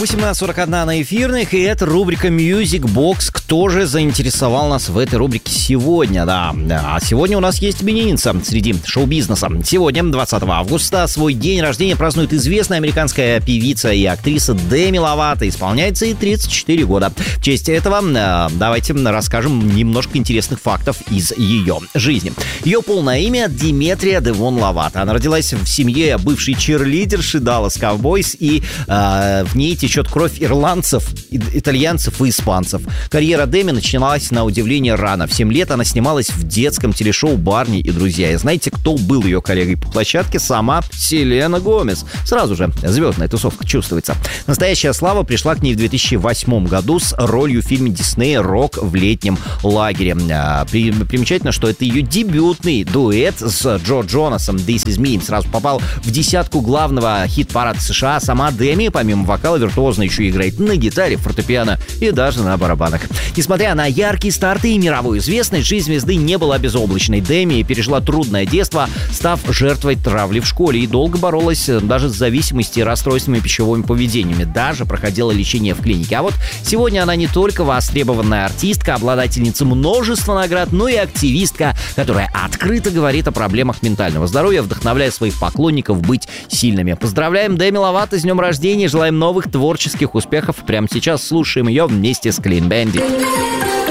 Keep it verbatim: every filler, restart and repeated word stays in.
восемнадцать сорок один на эфирных, и это рубрика Music Box. Кто же заинтересовал нас в этой рубрике сегодня? Да, а сегодня у нас есть именинница среди шоу-бизнеса. Сегодня, двадцатого августа, свой день рождения празднует известная американская певица и актриса Деми Ловато. Исполняется ей тридцать четыре года. В честь этого давайте расскажем немножко интересных фактов из ее жизни. Ее полное имя Диметрия Девон Ловато. Она родилась в семье бывшей чирлидерши Dallas Cowboys, и э, в ней течет кровь ирландцев, итальянцев и испанцев. Карьера Деми начиналась на удивление рано. В семь лет она снималась в детском телешоу «Барни и друзья». И знаете, кто был ее коллегой по площадке? Сама Селена Гомес. Сразу же звездная тусовка чувствуется. Настоящая слава пришла к ней в две тысячи восьмом году с ролью в фильме Диснея «Рок в летнем лагере». Примечательно, что это ее дебютный дуэт с Джо Джонасом «This Is Me». Сразу попал в десятку главного хит-парада США. Сама Деми, помимо вокала, виртуозно еще играет на гитаре, фортепиано и даже на барабанах. Несмотря на яркие старты и мировую известность, жизнь звезды не была безоблачной. Деми пережила трудное детство, став жертвой травли в школе, и долго боролась даже с зависимостью и расстройствами пищевыми поведениями. Даже проходила лечение в клинике. А вот сегодня она не только востребованная артистка, обладательница множества наград, но и активистка, которая открыто говорит о проблемах ментального здоровья, вдохновляя своих поклонников быть сильными. Поздравляем Деми Ловато с днем рождения, желаем новых творческих успехов. Прямо сейчас слушаем ее вместе с Clean Bandit.